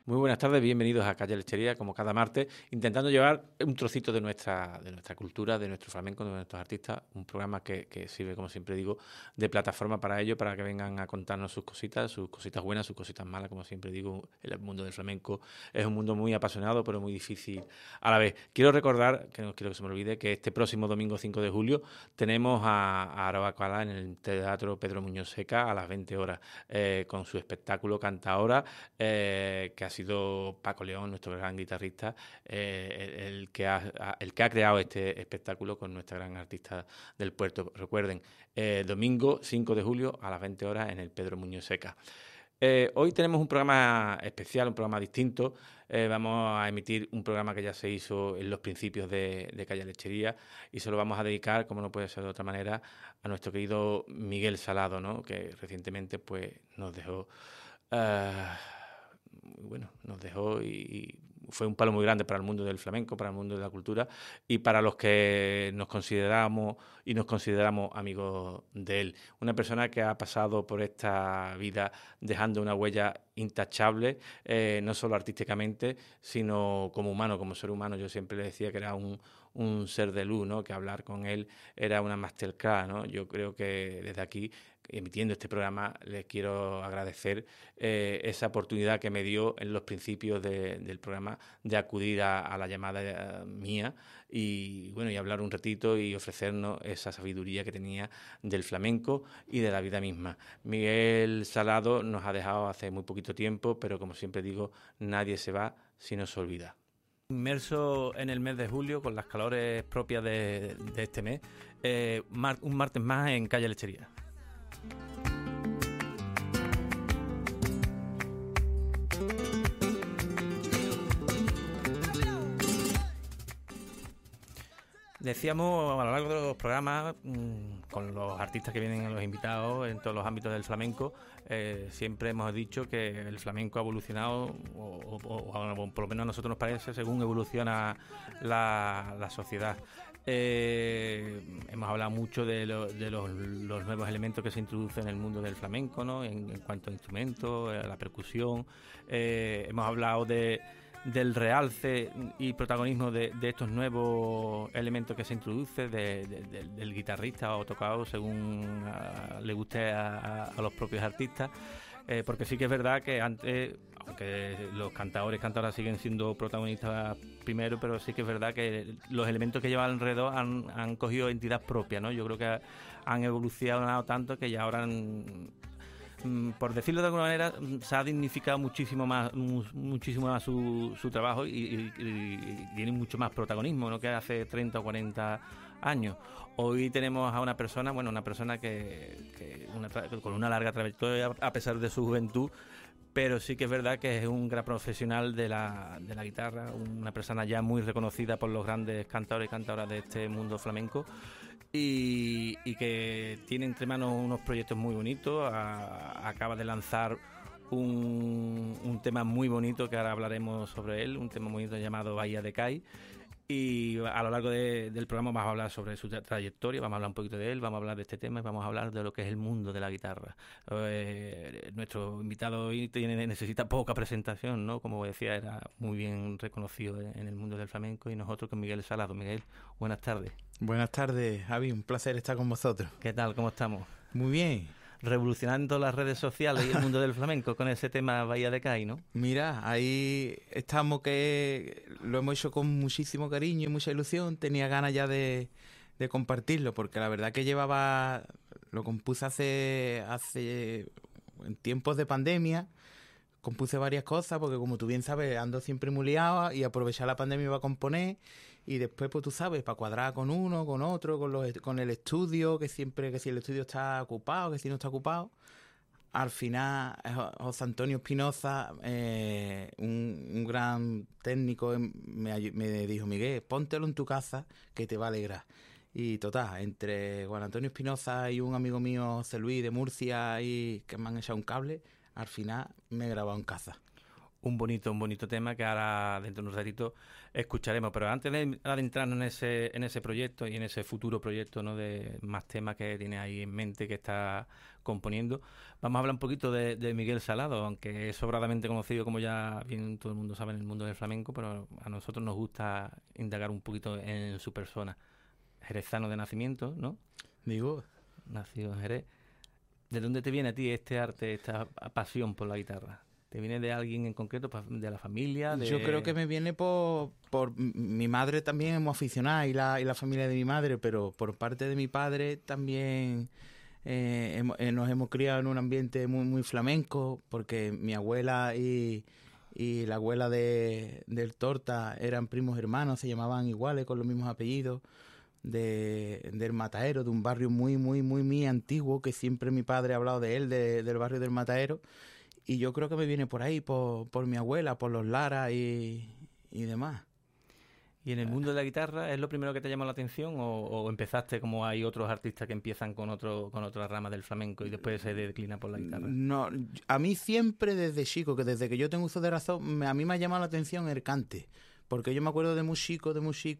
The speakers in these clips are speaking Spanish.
Muy buenas tardes, bienvenidos a Calle Lechería, como cada martes, intentando llevar un trocito de nuestra cultura, de nuestro flamenco, de nuestros artistas, un programa que sirve, como siempre digo, de plataforma para ellos, para que vengan a contarnos sus cositas buenas, sus cositas malas, como siempre digo, el mundo del flamenco es un mundo muy apasionado, pero muy difícil a la vez. Quiero recordar, que no quiero que se me olvide, que este próximo domingo 5 de julio tenemos a Aroa Calá en el Teatro Pedro Muñoz Seca a las 20 horas, con su espectáculo Cantaora, que ha sido Paco León, nuestro gran guitarrista, el que ha creado este espectáculo con nuestra gran artista del puerto. Recuerden, domingo 5 de julio a las 20 horas en el Pedro Muñoz Seca. Hoy tenemos un programa especial, un programa distinto. Vamos a emitir un programa que ya se hizo en los principios de Calle Lechería y se lo vamos a dedicar, como no puede ser de otra manera, a nuestro querido Miguel Salado, ¿no? Que recientemente pues nos dejó... nos dejó y fue un palo muy grande para el mundo del flamenco, para el mundo de la cultura y para los que nos consideramos amigos de él. Una persona que ha pasado por esta vida dejando una huella intachable, no solo artísticamente, sino como humano, como ser humano. Yo siempre le decía que era un ser de luz, ¿no? Que hablar con él era una masterclass, ¿no? Yo creo que desde aquí, emitiendo este programa, les quiero agradecer esa oportunidad que me dio en los principios del programa de acudir a la llamada mía y bueno, y hablar un ratito y ofrecernos esa sabiduría que tenía del flamenco y de la vida misma. Miguel Salado nos ha dejado hace muy poquito tiempo, pero como siempre digo, nadie se va si no se olvida. Inmerso en el mes de julio con las calores propias de este mes, un martes más en Calle Lechería. Decíamos a lo largo de los programas, con los artistas que vienen, los invitados en todos los ámbitos del flamenco, siempre hemos dicho que el flamenco ha evolucionado, o por lo menos a nosotros nos parece, según evoluciona la sociedad. Hemos hablado mucho de los nuevos elementos que se introducen en el mundo del flamenco, ¿no? En cuanto a instrumentos, la percusión. Hemos hablado del realce y protagonismo de estos nuevos elementos que se introduce del guitarrista o tocado según le guste a los propios artistas, porque sí que es verdad que antes, aunque los cantadoras siguen siendo protagonistas primero, pero sí que es verdad que los elementos que llevan alrededor han cogido entidad propia, ¿no? Yo creo que han evolucionado tanto que ya ahora por decirlo de alguna manera, se ha dignificado muchísimo más su trabajo y tiene mucho más protagonismo, ¿no? Que hace 30 o 40 años. Hoy tenemos a una persona con una larga trayectoria a pesar de su juventud, pero sí que es verdad que es un gran profesional de la guitarra, una persona ya muy reconocida por los grandes cantadores y cantadoras de este mundo flamenco. Y que tiene entre manos unos proyectos muy bonitos. Acaba de lanzar un tema muy bonito que ahora hablaremos sobre él, un tema muy bonito llamado Bahía de Cádiz. Y a lo largo del programa vamos a hablar sobre su trayectoria, vamos a hablar un poquito de él, vamos a hablar de este tema y vamos a hablar de lo que es el mundo de la guitarra. Nuestro invitado hoy necesita poca presentación, ¿no? Como decía, era muy bien reconocido en el mundo del flamenco, y nosotros con Miguel Salado. Miguel, buenas tardes. Buenas tardes, Javi, un placer estar con vosotros. ¿Qué tal? ¿Cómo estamos? Muy bien. Revolucionando las redes sociales y el mundo del flamenco con ese tema Bahía de Cádiz, ¿no? Mira, ahí estamos, que lo hemos hecho con muchísimo cariño y mucha ilusión. Tenía ganas ya de compartirlo, porque la verdad que lo compuse hace en tiempos de pandemia. Compuse varias cosas porque, como tú bien sabes, ando siempre muy liado y aprovechar la pandemia iba a componer, y después, pues tú sabes, para cuadrar con uno, con otro, con el estudio, que si el estudio está ocupado, que si no está ocupado. Al final, José Antonio Espinoza, un gran técnico, me dijo: Miguel, póntelo en tu casa que te va a alegrar. Y total, entre Juan Antonio Espinoza y un amigo mío, José Luis de Murcia, y que me han echado un cable, al final me he grabado en casa. un bonito tema que ahora dentro de un ratito escucharemos. Pero antes de adentrarnos en ese proyecto y en ese futuro proyecto, ¿no?, de más temas que tiene ahí en mente, que está componiendo, vamos a hablar un poquito de Miguel Salado, aunque es sobradamente conocido, como ya bien todo el mundo sabe, en el mundo del flamenco, pero a nosotros nos gusta indagar un poquito en su persona. Jerezano de nacimiento, ¿no? Digo, Nacido en Jerez. ¿De dónde te viene a ti este arte, esta pasión por la guitarra? ¿Te viene de alguien en concreto, de la familia? yo creo que me viene por mi madre también es muy aficionada y la familia de mi madre, pero por parte de mi padre también nos hemos criado en un ambiente muy flamenco, porque mi abuela y la abuela del Torta eran primos hermanos, se llamaban iguales, con los mismos apellidos, del Mataero, de un barrio muy antiguo, que siempre mi padre ha hablado de él, del barrio del Mataero. Y yo creo que me viene por ahí, por mi abuela, por los Lara y demás. ¿Y en el mundo de la guitarra es lo primero que te llamó la atención o empezaste como hay otros artistas que empiezan con otra rama del flamenco y después se declina por la guitarra? No, a mí siempre desde chico, que desde que yo tengo uso de razón, a mí me ha llamado la atención el cante. Porque yo me acuerdo de muy chico,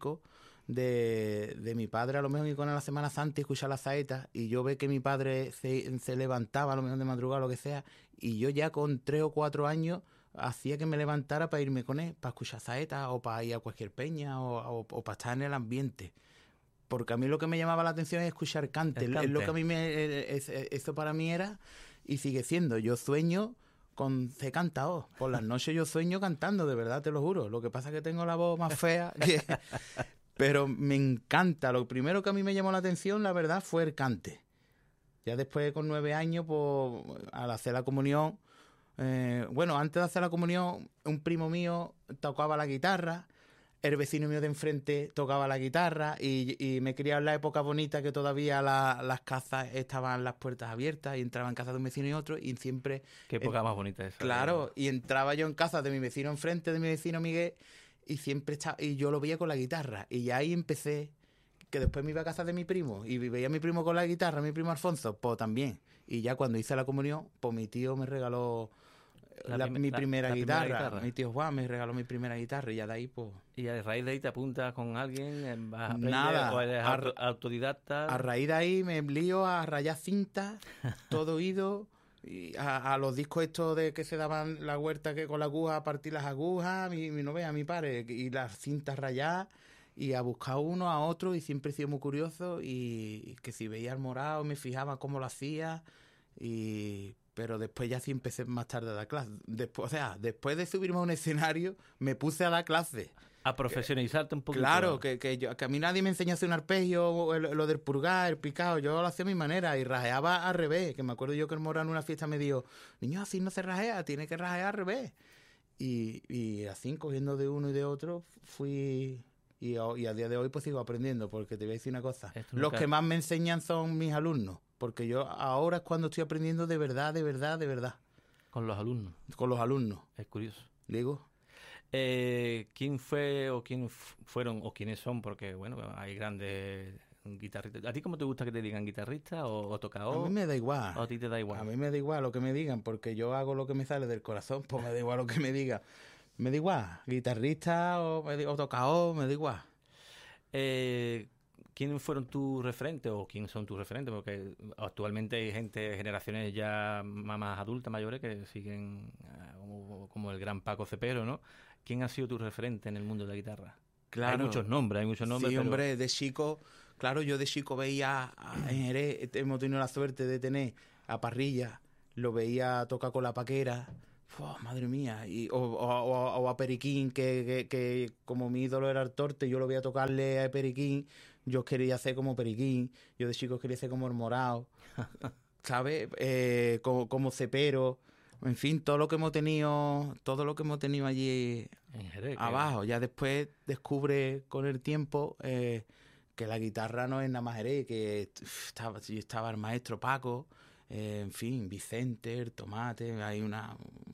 de mi padre a lo mejor ir con la Semana Santa y escuchar las saetas, y yo ve que mi padre se levantaba a lo mejor de madrugada o lo que sea, y yo ya con 3 o 4 años hacía que me levantara para irme con él, para escuchar saetas o para ir a cualquier peña o para estar en el ambiente. Porque a mí lo que me llamaba la atención es escuchar cante. Es lo que a mí eso para mí era y sigue siendo. Yo sueño con ser cantado. Por las noches yo sueño cantando, de verdad, te lo juro. Lo que pasa es que tengo la voz más fea que... Pero me encanta. Lo primero que a mí me llamó la atención, la verdad, fue el cante. Ya después, con 9 años, pues, al hacer la comunión... antes de hacer la comunión, un primo mío tocaba la guitarra, el vecino mío de enfrente tocaba la guitarra y me criaba en la época bonita que todavía las casas estaban las puertas abiertas y entraba en casa de un vecino y otro y siempre... Qué época más bonita esa. Claro, y entraba yo en casa de mi vecino enfrente, de mi vecino Miguel, y siempre estaba, y yo lo veía con la guitarra. Y ya ahí empecé, que después me iba a casa de mi primo y veía a mi primo con la guitarra, mi primo Alfonso, pues también. Y ya cuando hice la comunión, pues mi tío me regaló mi primera guitarra. Mi tío Juan me regaló mi primera guitarra y ya de ahí, pues... ¿Y a raíz de ahí te apuntas con alguien? ¿Vas a aprender? Nada. ¿O eres autodidacta? A raíz de ahí me lío a rayar cintas, todo oído... Y a los discos estos de que se daban la huerta que con la aguja, a partir las agujas, mi novia, mi padre, y las cintas rayadas, y a buscar uno a otro, y siempre he sido muy curioso, y que si veía el morado me fijaba cómo lo hacía, pero después ya sí empecé más tarde a dar clases. Después de subirme a un escenario, me puse a dar clases. A profesionalizarte un poquito. Claro, que a mí nadie me enseñó a hacer un arpegio, lo del purgar, el picado, yo lo hacía a mi manera y rajeaba al revés, que me acuerdo yo que el Mora en una fiesta me dijo, niño, así no se rajea, tiene que rajear al revés. Y así, cogiendo de uno y de otro, fui... Y a día de hoy pues sigo aprendiendo, porque te voy a decir una cosa, los que más me enseñan son mis alumnos, porque yo ahora es cuando estoy aprendiendo de verdad. Con los alumnos. Con los alumnos. Es curioso. Digo... ¿Quién fue o quién fueron o quiénes son? Porque, bueno, hay grandes guitarristas. ¿A ti cómo te gusta que te digan guitarrista o tocador? A mí me da igual. ¿O a ti te da igual? A mí me da igual lo que me digan, porque yo hago lo que me sale del corazón, pues me da igual lo que me digan. Me da igual. Guitarrista o tocador, me da igual. ¿Quiénes fueron tus referentes o quiénes son tus referentes? Porque actualmente hay gente, generaciones ya más adultas, mayores, que siguen como el gran Paco Cepero, ¿no? ¿Quién ha sido tu referente en el mundo de la guitarra? Claro. Hay muchos nombres. Sí, pero... hombre, de chico, claro, yo de chico veía en Jerez, hemos tenido la suerte de tener a Parrilla, lo veía tocar con la Paquera, madre mía, o a Periquín, que como mi ídolo era el Torte, yo lo veía tocarle a Periquín, yo quería ser como Periquín, yo de chico quería ser como el Morao, ¿sabes? Como Cepero. En fin, todo lo que hemos tenido allí en Jerez, abajo. Ya después descubre con el tiempo que la guitarra no es nada más Jerez, que estaba el maestro Paco, en fin, Vicente, el Tomate, hay una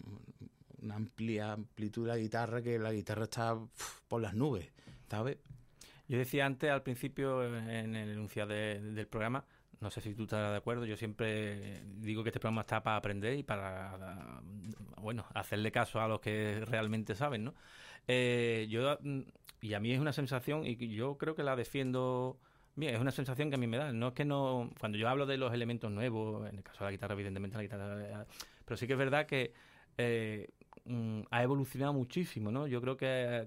amplia amplitud de la guitarra, que la guitarra está por las nubes, ¿sabes? Yo decía antes, al principio, en el enunciado del programa, No sé si tú estás de acuerdo. Yo siempre digo que este programa está para aprender y para, bueno, hacerle caso a los que realmente saben, ¿no? Y a mí es una sensación, y yo creo que la defiendo bien, es una sensación que a mí me da. No es que no... Cuando yo hablo de los elementos nuevos, en el caso de la guitarra, evidentemente la guitarra... Pero sí que es verdad que ha evolucionado muchísimo, ¿no? Yo creo que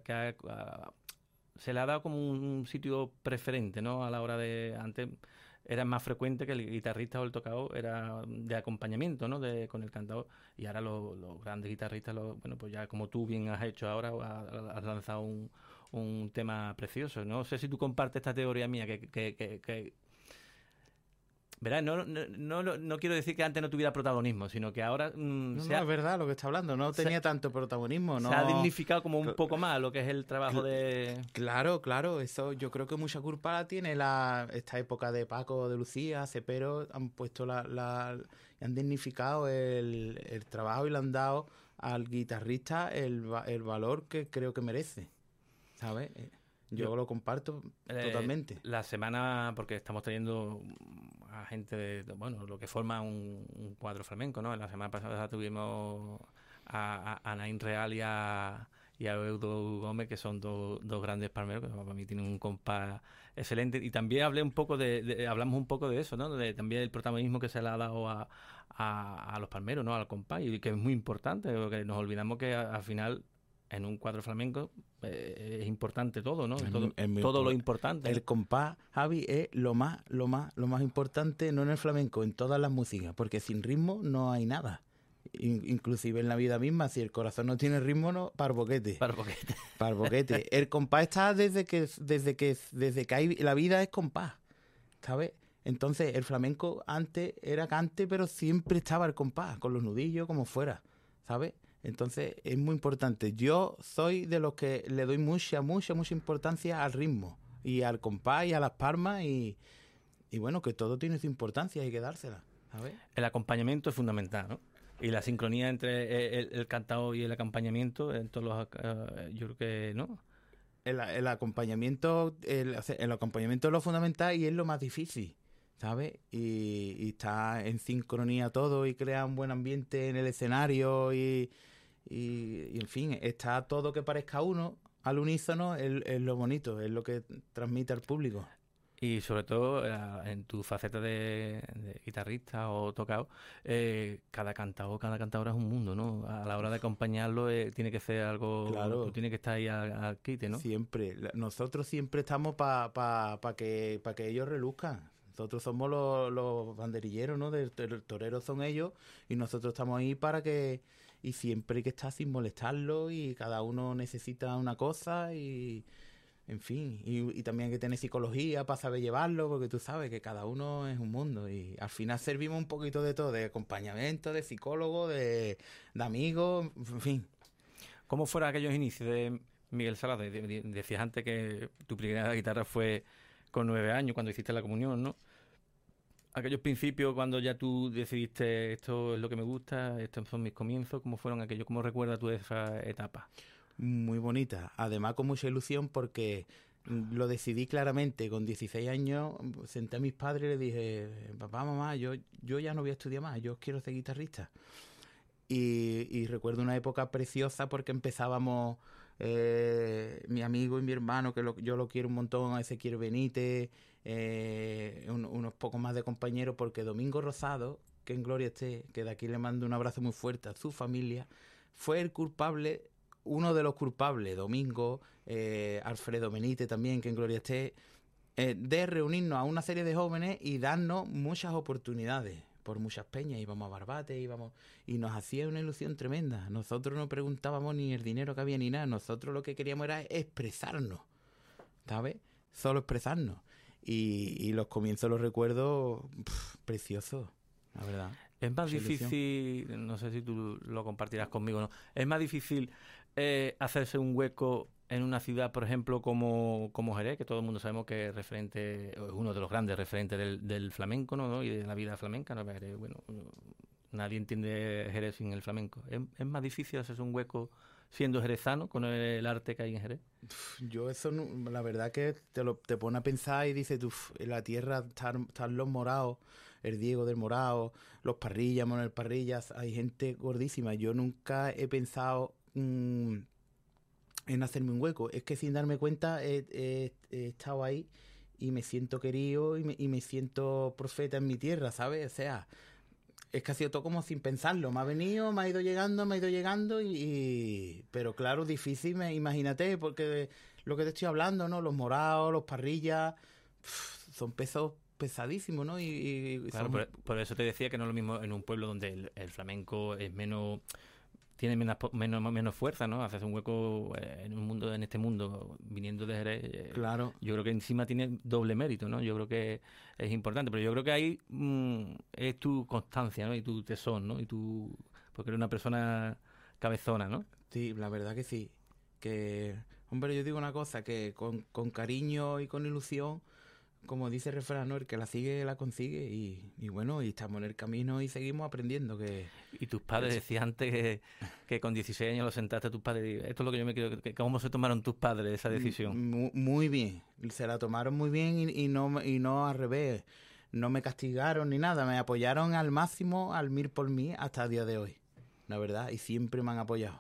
se le ha dado como un sitio preferente, ¿no? A la hora de... Antes era más frecuente que el guitarrista o el tocador era de acompañamiento, ¿no? Con el cantador. Y ahora los grandes guitarristas, bueno, pues ya como tú bien has hecho ahora, has lanzado un tema precioso. No sé si tú compartes esta teoría mía que verás, no quiero decir que antes no tuviera protagonismo, sino que ahora No, es verdad lo que está hablando, no tenía tanto protagonismo. Se ha dignificado como un poco más lo que es el trabajo de... Claro, eso yo creo que mucha culpa la tiene esta época de Paco, de Lucía, Cepero, han puesto han dignificado el trabajo y le han dado al guitarrista el valor que creo que merece, ¿sabes? Yo lo comparto totalmente. La semana, porque estamos teniendo a gente bueno, lo que forma un cuadro flamenco, ¿no? La semana pasada tuvimos a Nain Real y a Eudo Gómez, que son dos grandes palmeros, que para mí tienen un compás excelente. Y también hablamos un poco de eso, ¿no? También el protagonismo que se le ha dado a los palmeros, ¿no? Al compás, y que es muy importante, porque nos olvidamos que al final... En un cuadro flamenco es importante todo, ¿no? Todo lo importante. El compás, Javi, es lo más importante, no en el flamenco, en todas las músicas, porque sin ritmo no hay nada. Inclusive en la vida misma, si el corazón no tiene ritmo, no, parboquete. El compás está desde que hay, la vida es compás, ¿sabes? Entonces el flamenco antes era cante, pero siempre estaba el compás, con los nudillos como fuera, ¿sabes? Entonces es muy importante. Yo soy de los que le doy mucha importancia al ritmo y al compás y a las palmas y bueno, que todo tiene su importancia, hay que dársela, ¿sabes? El acompañamiento es fundamental, ¿no? Y la sincronía entre el cantado y el acompañamiento, en todos los, yo creo que, ¿no? El acompañamiento es lo fundamental y es lo más difícil, ¿sabes? Y está en sincronía todo y crea un buen ambiente en el escenario y en fin, está todo que parezca uno al unísono, es lo bonito, es lo que transmite al público. Y sobre todo en tu faceta de guitarrista o tocado, cada cantador es un mundo, ¿no? A la hora de acompañarlo tiene que ser algo... Claro. Tú tienes que estar ahí al quite, ¿no? Siempre. Nosotros siempre estamos para que ellos reluzcan. Nosotros somos los banderilleros, ¿no? El torero son ellos y nosotros estamos ahí para que... Y siempre hay que estar sin molestarlo y cada uno necesita una cosa y... En fin, y también hay que tener psicología para saber llevarlo, porque tú sabes que cada uno es un mundo y al final servimos un poquito de todo, de acompañamiento, de psicólogo, de amigos, en fin. ¿Cómo fueron aquellos inicios de Miguel Salas? Decías antes que tu primera guitarra fue con 9 años, cuando hiciste la comunión, ¿no? Aquellos principios, cuando ya tú decidiste esto es lo que me gusta, estos son mis comienzos, ¿cómo fueron aquellos? ¿Cómo recuerdas tú esa etapa? Muy bonita, además con mucha ilusión porque lo decidí claramente. Con 16 años senté a mis padres y les dije, papá, mamá, yo ya no voy a estudiar más, yo quiero ser guitarrista. Y recuerdo una época preciosa porque empezábamos, mi amigo y mi hermano, que yo lo quiero un montón, a Ezequiel Benítez, unos pocos más de compañeros, porque Domingo Rosado, que en gloria esté, que de aquí le mando un abrazo muy fuerte a su familia, fue el culpable, uno de los culpables, Domingo, Alfredo Benítez también, que en gloria esté, de reunirnos a una serie de jóvenes y darnos muchas oportunidades por muchas peñas. Íbamos a Barbate, y nos hacía una ilusión tremenda. Nosotros no preguntábamos ni el dinero que había ni nada, nosotros lo que queríamos era expresarnos, ¿sabes? Solo expresarnos. Y los comienzos los recuerdo preciosos, la verdad. Es más difícil, no sé si tú lo compartirás conmigo, ¿no? Es más difícil hacerse un hueco en una ciudad, por ejemplo, como Jerez, que todo el mundo sabemos que es referente, es uno de los grandes referentes del flamenco, ¿no? Y de la vida flamenca, ¿no? Bueno, nadie entiende Jerez sin el flamenco. ¿Es más difícil hacerse un hueco siendo jerezano con el arte que hay en Jerez? Yo eso, la verdad que te pone a pensar y dices, en la tierra están los morados, el Diego del Morao, los Parrillas, Manuel Parrillas, hay gente gordísima. Yo nunca he pensado en hacerme un hueco. Es que sin darme cuenta he estado ahí y me siento querido y me siento profeta en mi tierra, ¿sabes? O sea, es que ha sido todo como sin pensarlo. Me ha venido, me ha ido llegando pero claro, difícil, imagínate, porque lo que te estoy hablando, ¿no? Los morados, los Parrillas, son pesos pesadísimos, ¿no? Claro, por eso te decía que no es lo mismo en un pueblo donde el flamenco es menos... tiene menos fuerza, ¿no? Haces un hueco en este mundo, viniendo de Jerez. Claro. Yo creo que encima tiene doble mérito, ¿no? Yo creo que es importante, pero yo creo que ahí es tu constancia, ¿no? Y tu tesón, ¿no? Porque eres una persona cabezona, ¿no? Sí, la verdad que sí. Que, hombre, yo digo una cosa, que con cariño y con ilusión, como dice el refrán, ¿no? El que la sigue, la consigue. Y bueno, y estamos en el camino y seguimos aprendiendo. Y tus padres, decías antes que con 16 años los sentaste a tus padres. Esto es lo que yo me quiero... ¿Cómo se tomaron tus padres esa decisión? Muy bien. Se la tomaron muy bien y no al revés. No me castigaron ni nada. Me apoyaron al máximo, al 1000 por mí, hasta el día de hoy. La verdad. Y siempre me han apoyado.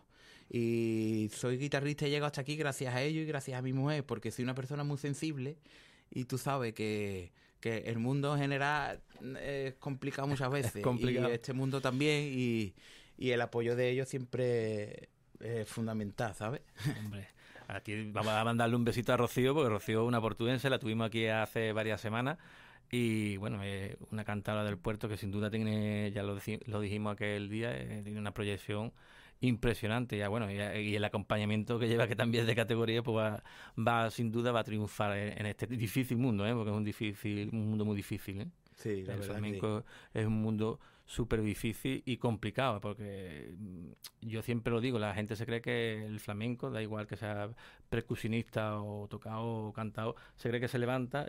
Y soy guitarrista y llego hasta aquí gracias a ellos y gracias a mi mujer, porque soy una persona muy sensible. Y tú sabes que el mundo en general es complicado muchas veces. Complicado. Y este mundo también. Y el apoyo de ellos siempre es fundamental, ¿sabes? Hombre, a ti vamos a mandarle un besito a Rocío, porque Rocío es una portuguesa, la tuvimos aquí hace varias semanas. Y bueno, es una cantadora del puerto que sin duda tiene, ya lo dijimos aquel día, tiene una proyección impresionante. Ya bueno, y el acompañamiento que lleva, que también es de categoría, pues sin duda va a triunfar en este difícil mundo, porque es un mundo muy difícil, Sí, la el verdad flamenco es un mundo súper difícil y complicado, porque yo siempre lo digo, la gente se cree que el flamenco, da igual que sea percusionista o tocado o cantado, se cree que se levanta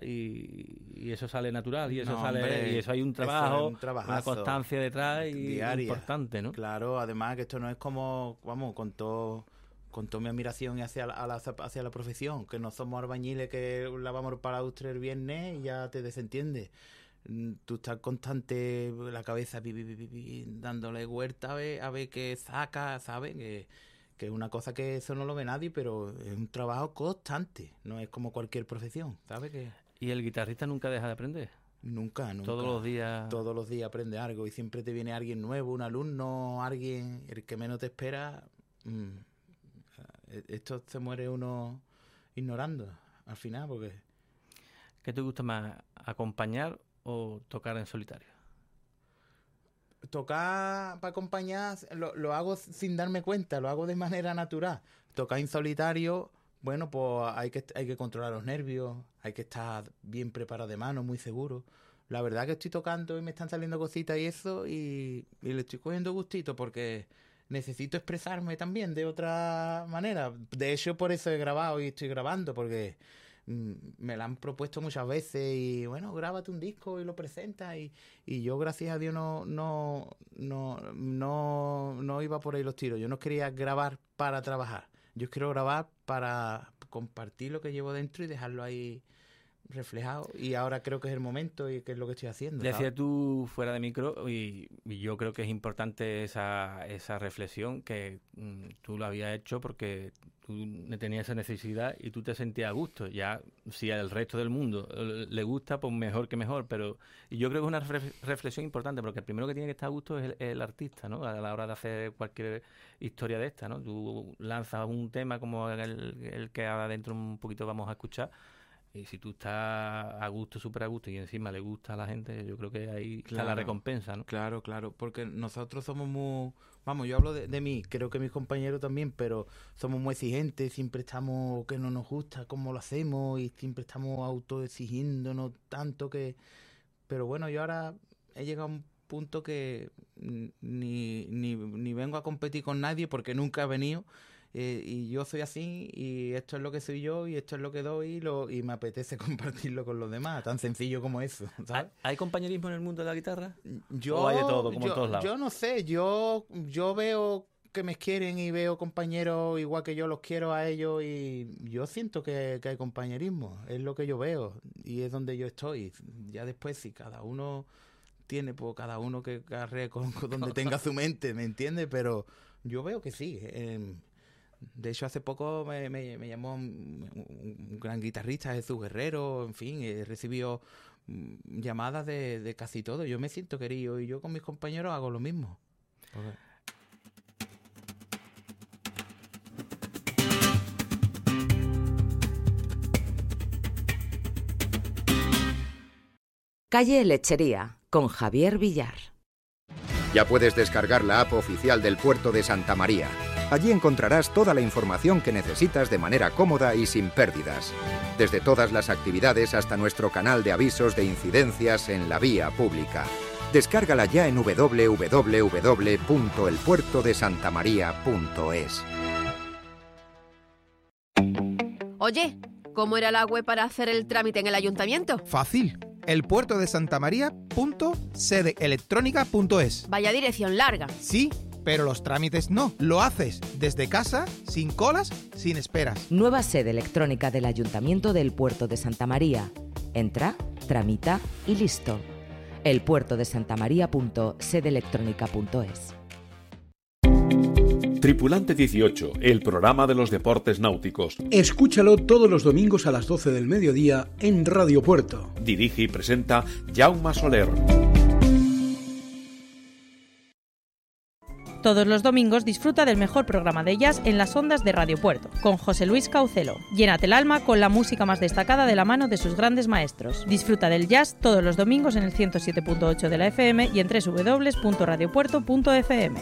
y eso sale natural, y eso hombre, y eso hay un trabajo, trabajazo, una constancia detrás y diaria, importante, ¿no? Claro, además que esto no es como, vamos, con toda mi admiración hacia la profesión, que no somos albañiles que lavamos el paraustre el viernes y ya te desentiendes. Tú estás constante, la cabeza dándole vuelta a ver qué saca, ¿sabes? Que es una cosa que eso no lo ve nadie, pero es un trabajo constante, no es como cualquier profesión, ¿sabes? Y el guitarrista nunca deja de aprender. Nunca. Todos los días. Todos los días aprende algo y siempre te viene alguien nuevo, un alumno, alguien, el que menos te espera. Esto se muere uno ignorando al final, porque... ¿Qué te gusta más, acompañar o tocar en solitario? Tocar para acompañar lo hago sin darme cuenta, lo hago de manera natural. Tocar en solitario, bueno, pues hay que controlar los nervios, hay que estar bien preparado de mano, muy seguro. La verdad que estoy tocando y me están saliendo cositas y eso, y le estoy cogiendo gustito porque necesito expresarme también de otra manera. De hecho, por eso he grabado y estoy grabando, porque me la han propuesto muchas veces y bueno, grábate un disco y lo presentas y yo, gracias a Dios, no iba por ahí los tiros. Yo no quería grabar para trabajar, yo quiero grabar para compartir lo que llevo dentro y dejarlo ahí reflejado, y ahora creo que es el momento y que es lo que estoy haciendo. Decías tú fuera de micro, y yo creo que es importante esa reflexión, que tú lo habías hecho porque tú tenías esa necesidad y tú te sentías a gusto. Ya, si al resto del mundo le gusta, pues mejor que mejor, pero yo creo que es una reflexión importante, porque el primero que tiene que estar a gusto es el artista, ¿no? A la hora de hacer cualquier historia de esta, ¿no? Tú lanzas un tema como el que ahora dentro un poquito vamos a escuchar, y si tú estás a gusto, súper a gusto, y encima le gusta a la gente, yo creo que ahí está la recompensa, ¿no? Claro, porque nosotros somos muy... Vamos, yo hablo de mí, creo que mis compañeros también, pero somos muy exigentes, siempre estamos que no nos gusta cómo lo hacemos y siempre estamos autoexigiéndonos tanto que... Pero bueno, yo ahora he llegado a un punto que ni vengo a competir con nadie porque nunca he venido, y yo soy así, y esto es lo que soy yo, y esto es lo que doy, y me apetece compartirlo con los demás, tan sencillo como eso, ¿sabes? ¿Hay compañerismo en el mundo de la guitarra? Yo, ¿O hay de todo, como en todos lados? Yo no sé, yo veo que me quieren y veo compañeros igual que yo los quiero a ellos, y yo siento que hay compañerismo, es lo que yo veo y es donde yo estoy. Ya después, si cada uno tiene, pues cada uno que agarre con donde tenga su mente, ¿me entiendes? Pero yo veo que sí. De hecho, hace poco me llamó un gran guitarrista, Jesús Guerrero, en fin, he recibido llamadas de casi todo. Yo me siento querido y yo con mis compañeros hago lo mismo. Calle Lechería, con Javier Villar. Ya puedes descargar la app oficial del Puerto de Santa María. Allí encontrarás toda la información que necesitas de manera cómoda y sin pérdidas. Desde todas las actividades hasta nuestro canal de avisos de incidencias en la vía pública. Descárgala ya en www.elpuertodesantamaria.es. Oye, ¿cómo era la web para hacer el trámite en el ayuntamiento? Fácil. elpuertodesantamaria.sedeelectronica.es. Vaya dirección larga. Sí, pero los trámites no. Lo haces desde casa, sin colas, sin esperas. Nueva sede electrónica del Ayuntamiento del Puerto de Santa María. Entra, tramita y listo. elpuertodesantamaria.sedeelectronica.es. Tripulante 18, el programa de los deportes náuticos. Escúchalo todos los domingos a las 12 del mediodía en Radio Puerto. Dirige y presenta Jaume Soler. Todos los domingos disfruta del mejor programa de jazz en las ondas de Radio Puerto, con José Luis Caucelo. Llénate el alma con la música más destacada de la mano de sus grandes maestros. Disfruta del jazz todos los domingos en el 107.8 de la FM y en www.radiopuerto.fm.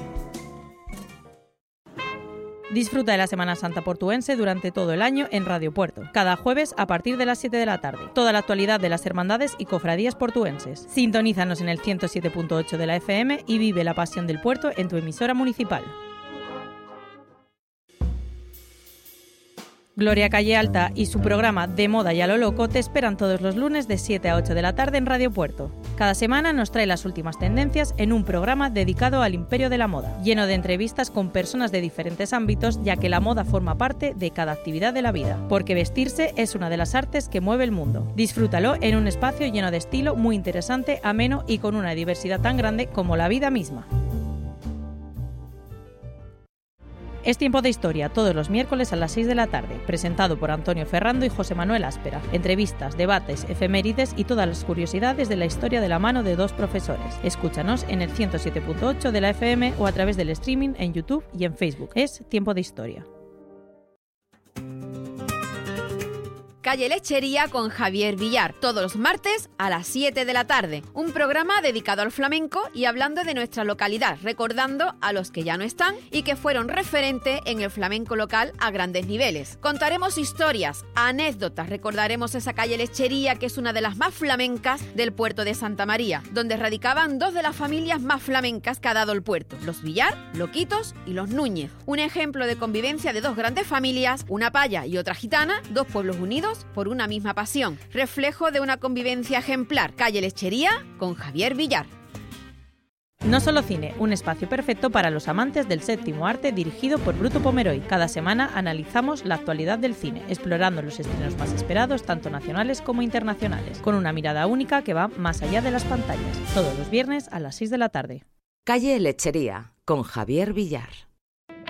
Disfruta de la Semana Santa portuense durante todo el año en Radio Puerto, cada jueves a partir de las 7 de la tarde. Toda la actualidad de las hermandades y cofradías portuenses. Sintonízanos en el 107.8 de la FM y vive la pasión del puerto en tu emisora municipal. Gloria Calle Alta y su programa De Moda y a lo Loco te esperan todos los lunes de 7 a 8 de la tarde en Radio Puerto. Cada semana nos trae las últimas tendencias en un programa dedicado al imperio de la moda, lleno de entrevistas con personas de diferentes ámbitos, ya que la moda forma parte de cada actividad de la vida, porque vestirse es una de las artes que mueve el mundo. Disfrútalo en un espacio lleno de estilo, muy interesante, ameno y con una diversidad tan grande como la vida misma. Es Tiempo de Historia, todos los miércoles a las 6 de la tarde, presentado por Antonio Ferrando y José Manuel Áspera. Entrevistas, debates, efemérides y todas las curiosidades de la historia de la mano de dos profesores. Escúchanos en el 107.8 de la FM o a través del streaming en YouTube y en Facebook. Es Tiempo de Historia. Calle Lechería con Javier Villar, todos los martes a las 7 de la tarde. Un programa dedicado al flamenco y hablando de nuestra localidad, recordando a los que ya no están y que fueron referente en el flamenco local a grandes niveles. Contaremos historias, anécdotas, recordaremos esa calle Lechería que es una de las más flamencas del puerto de Santa María, donde radicaban dos de las familias más flamencas que ha dado el puerto, los Villar, Loquitos y los Núñez. Un ejemplo de convivencia de dos grandes familias, una paya y otra gitana, dos pueblos unidos por una misma pasión, reflejo de una convivencia ejemplar. Calle Lechería con Javier Villar. No Solo Cine, un espacio perfecto para los amantes del séptimo arte dirigido por Bruto Pomeroy. Cada semana analizamos la actualidad del cine, explorando los estrenos más esperados, tanto nacionales como internacionales, con una mirada única que va más allá de las pantallas. Todos los viernes a las 6 de la tarde. Calle Lechería, con Javier Villar.